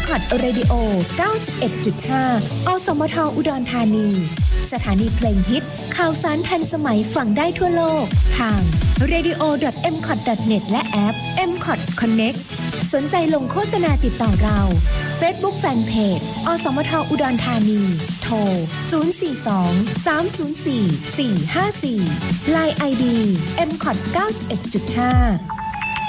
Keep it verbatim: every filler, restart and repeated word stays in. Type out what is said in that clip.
คอท Radio เก้าสิบเอ็ดจุดห้า อสมทอุดรธานีสถานีเพลงฮิตข่าวสารทันสมัยฟังได้ทั่วโลกทาง เรดิโอ ดอท เอ็ม คอท ดอท เน็ต และแอป เอ็ม คอท Connect สนใจลงโฆษณาติดต่อเรา Facebook Fanpage อสมทอุดรธานีโทร ศูนย์ สี่ สอง สาม ศูนย์ สี่ สี่ ห้า สี่ ไลน์ ไอ ดี เอ็ม คอท เก้าสิบเอ็ดจุดห้า